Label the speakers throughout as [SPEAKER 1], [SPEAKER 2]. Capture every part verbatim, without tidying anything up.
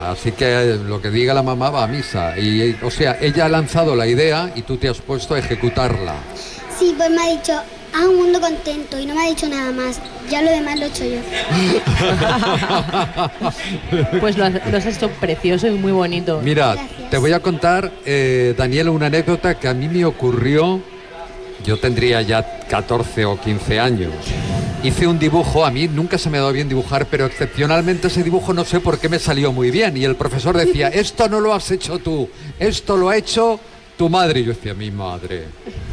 [SPEAKER 1] Así que lo que diga la mamá va a misa. Y, o sea, ella ha lanzado la idea y tú te has puesto a ejecutarla.
[SPEAKER 2] Sí, pues me ha dicho, haz un mundo contento y no me ha dicho nada más. Ya lo demás lo he hecho yo.
[SPEAKER 3] Pues lo has, lo has hecho precioso y muy bonito.
[SPEAKER 1] Mira,
[SPEAKER 2] Gracias.
[SPEAKER 1] te voy a contar, eh, Daniela, una anécdota que a mí me ocurrió. Yo tendría ya catorce o quince años. Hice un dibujo, a mí nunca se me ha dado bien dibujar, pero excepcionalmente ese dibujo no sé por qué me salió muy bien. Y el profesor decía, esto no lo has hecho tú, esto lo ha hecho tu madre. Y yo decía, mi madre.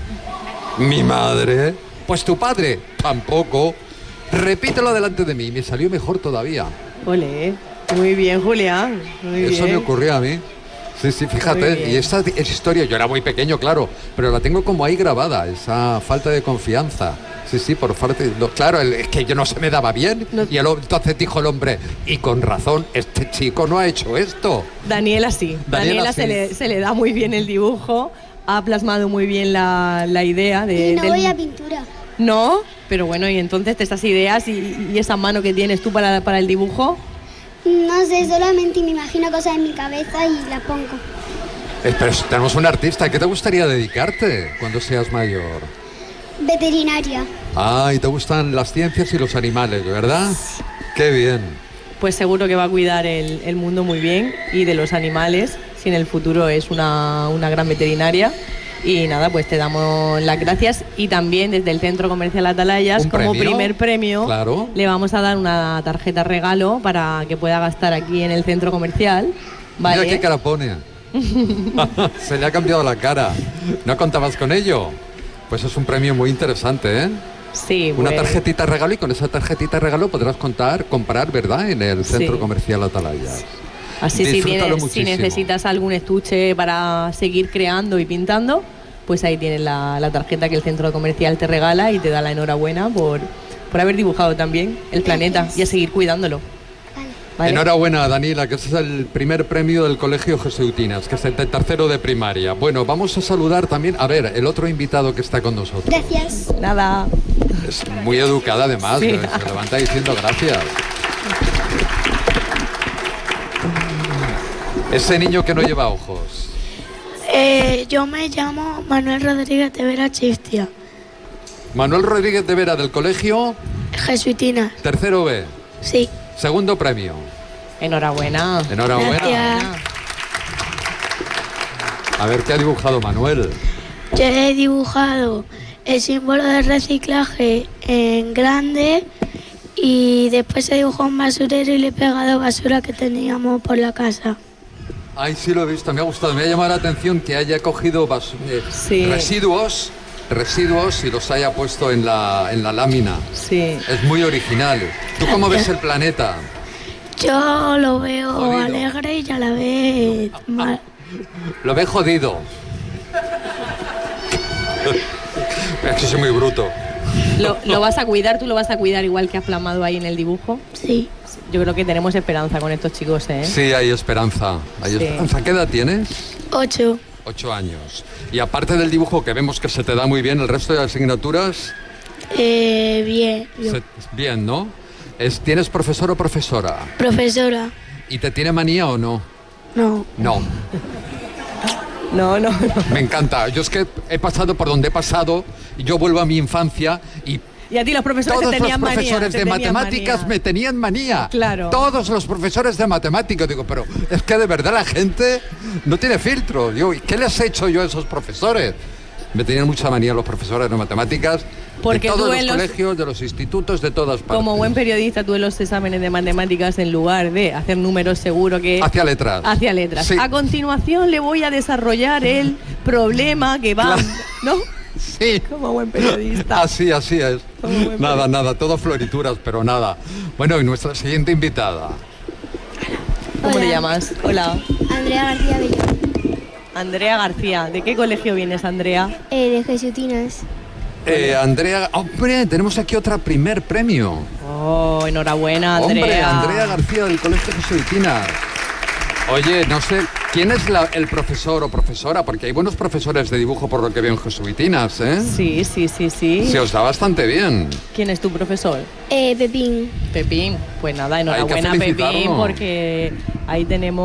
[SPEAKER 1] ¿Mi madre? Pues tu padre, tampoco. Repítelo delante de mí, me salió mejor todavía.
[SPEAKER 3] Ole, muy bien, Julián. Muy
[SPEAKER 1] Eso
[SPEAKER 3] bien.
[SPEAKER 1] me ocurrió a mí. Sí, sí, fíjate, y esta, esta historia, yo era muy pequeño, claro, pero la tengo como ahí grabada, esa falta de confianza. Sí, sí, por falta de... no, claro, el- es que yo no se me daba bien.
[SPEAKER 3] No.
[SPEAKER 1] Y el, entonces dijo el hombre, y con razón, este chico no ha hecho esto.
[SPEAKER 3] Daniela sí.
[SPEAKER 1] Daniela
[SPEAKER 3] Daniela,
[SPEAKER 1] sí.
[SPEAKER 3] Se, le, se le da muy bien el dibujo, ha plasmado muy bien la, la idea de...
[SPEAKER 2] Y no
[SPEAKER 3] del-
[SPEAKER 2] voy a pintura.
[SPEAKER 3] No, pero bueno, y entonces estas ideas y, y esa mano que tienes tú para, para el dibujo.
[SPEAKER 2] No sé, solamente me imagino cosas en mi cabeza y las pongo.
[SPEAKER 1] Eh, pero si tenemos un artista, ¿a qué te gustaría dedicarte cuando seas mayor?
[SPEAKER 2] Veterinaria.
[SPEAKER 1] Ah, y te gustan las ciencias y los animales, ¿verdad? Qué bien.
[SPEAKER 3] Pues seguro que va a cuidar el, el mundo muy bien y de los animales. Si en el futuro es una, una gran veterinaria. Y nada, pues te damos las gracias. Y también desde el Centro Comercial Atalayas,
[SPEAKER 1] ¿Un
[SPEAKER 3] como
[SPEAKER 1] premio?
[SPEAKER 3] primer premio,
[SPEAKER 1] Claro.
[SPEAKER 3] le vamos a dar una tarjeta regalo para que pueda gastar aquí en el centro comercial. ¿Vale?
[SPEAKER 1] Mira qué cara pone. Se le ha cambiado la cara. ¿No contabas con ello? Pues es un premio muy interesante, ¿eh?
[SPEAKER 3] Sí,
[SPEAKER 1] Una
[SPEAKER 3] pues,
[SPEAKER 1] tarjetita regalo, y con esa tarjetita regalo podrás contar, comprar, ¿verdad? En el Centro
[SPEAKER 3] Sí.
[SPEAKER 1] Comercial Atalayas.
[SPEAKER 3] Así si,
[SPEAKER 1] Disfrútalo
[SPEAKER 3] tienes, si
[SPEAKER 1] muchísimo.
[SPEAKER 3] necesitas algún estuche para seguir creando y pintando, pues ahí tienes la, la tarjeta que el centro comercial te regala y te da la enhorabuena por, por haber dibujado también el planeta y a seguir cuidándolo.
[SPEAKER 2] Vale.
[SPEAKER 3] ¿vale?
[SPEAKER 1] Enhorabuena, Daniela, que ese es el primer premio del Colegio Jesuitinas, que es el de tercero de primaria. Bueno, vamos a saludar también, a ver, el otro invitado que está con nosotros.
[SPEAKER 2] Gracias.
[SPEAKER 3] Nada.
[SPEAKER 1] Es muy educada además,
[SPEAKER 3] Sí.
[SPEAKER 1] ¿eh? Se levanta diciendo gracias. Ese niño que no lleva ojos.
[SPEAKER 4] Eh, yo me llamo Manuel Rodríguez de Vera Chistia,
[SPEAKER 1] Manuel Rodríguez de Vera, del Colegio
[SPEAKER 4] jesuitina.
[SPEAKER 1] Tercero B,
[SPEAKER 4] Sí,
[SPEAKER 1] segundo premio.
[SPEAKER 3] Enhorabuena.
[SPEAKER 1] Enhorabuena.
[SPEAKER 4] gracias.
[SPEAKER 1] A ver qué ha dibujado Manuel.
[SPEAKER 4] Yo he dibujado el símbolo de reciclaje en grande y después he dibujado un basurero y le he pegado basura que teníamos por la casa.
[SPEAKER 1] Ay, sí lo he visto, me ha gustado, me ha llamado la atención que haya cogido bas- eh,
[SPEAKER 3] Sí.
[SPEAKER 1] residuos, residuos y los haya puesto en la, en la lámina.
[SPEAKER 3] Sí.
[SPEAKER 1] Es muy original. ¿Tú cómo ves el planeta?
[SPEAKER 4] Yo lo veo
[SPEAKER 1] Jodido.
[SPEAKER 4] alegre y a la vez mal.
[SPEAKER 1] Lo ve jodido. Es que soy muy bruto.
[SPEAKER 3] ¿Lo, lo vas a cuidar? ¿Tú lo vas a cuidar igual que has plasmado ahí en el dibujo?
[SPEAKER 4] Sí,
[SPEAKER 3] Yo creo que tenemos esperanza con estos chicos, ¿eh?
[SPEAKER 1] Sí, hay esperanza. Hay
[SPEAKER 3] Sí.
[SPEAKER 1] esperanza. ¿Qué edad tienes?
[SPEAKER 4] ocho.
[SPEAKER 1] Ocho años. Y aparte del dibujo que vemos que se te da muy bien, el resto de asignaturas,
[SPEAKER 4] Eh, bien, yo.
[SPEAKER 1] se- bien, ¿no? Es, ¿Tienes profesor o profesora?
[SPEAKER 4] Profesora,
[SPEAKER 1] ¿Y te tiene manía o no?
[SPEAKER 4] no.
[SPEAKER 1] No.
[SPEAKER 3] No, no, no.
[SPEAKER 1] Me encanta. Yo es que he pasado por donde he pasado y yo vuelvo a mi infancia y
[SPEAKER 3] Y a ti los profesores
[SPEAKER 1] todos
[SPEAKER 3] te
[SPEAKER 1] los
[SPEAKER 3] tenían manía.
[SPEAKER 1] profesores
[SPEAKER 3] te
[SPEAKER 1] de
[SPEAKER 3] tenían
[SPEAKER 1] matemáticas
[SPEAKER 3] manía.
[SPEAKER 1] me tenían manía.
[SPEAKER 3] Claro.
[SPEAKER 1] Todos los profesores de matemáticas. Digo, pero es que de verdad la gente no tiene filtro. Digo, ¿y qué les he hecho yo a esos profesores? Me tenían mucha manía los profesores de matemáticas.
[SPEAKER 3] Porque
[SPEAKER 1] de
[SPEAKER 3] tú
[SPEAKER 1] todos los
[SPEAKER 3] en los-
[SPEAKER 1] colegios, de los institutos, de todas partes.
[SPEAKER 3] Como buen periodista, tú en los exámenes de matemáticas, en lugar de hacer números, seguro que...
[SPEAKER 1] Hacia letras.
[SPEAKER 3] Hacia letras.
[SPEAKER 1] Sí.
[SPEAKER 3] A continuación le voy a desarrollar el problema que va...
[SPEAKER 1] Claro.
[SPEAKER 3] ¿No?
[SPEAKER 1] Sí.
[SPEAKER 3] Como buen periodista.
[SPEAKER 1] Así, así es.
[SPEAKER 3] Como buen
[SPEAKER 1] Nada,
[SPEAKER 3] periodista.
[SPEAKER 1] nada, todo florituras, pero nada. Bueno, y nuestra siguiente invitada.
[SPEAKER 3] ¿Cómo te
[SPEAKER 2] Hola.
[SPEAKER 3] llamas? Hola.
[SPEAKER 2] Andrea García Bello.
[SPEAKER 3] Andrea García. ¿De qué colegio vienes, Andrea?
[SPEAKER 2] Eh, de Jesuitinas.
[SPEAKER 1] Eh, Andrea, hombre, tenemos aquí otra primer premio.
[SPEAKER 3] Oh, enhorabuena, Andrea.
[SPEAKER 1] Hombre, Andrea García del Colegio Jesuitinas. Oye, no sé, ¿quién es la- el profesor o profesora? Porque hay buenos profesores de dibujo por lo que veo en Jesuitinas, ¿eh?
[SPEAKER 3] Sí, sí, sí, sí.
[SPEAKER 1] Se os da bastante bien.
[SPEAKER 3] ¿Quién es tu profesor?
[SPEAKER 2] Eh, Pepín.
[SPEAKER 3] Pepín. Pues nada, enhorabuena,
[SPEAKER 1] felicitarlo.
[SPEAKER 3] Pepín, porque ahí tenemos...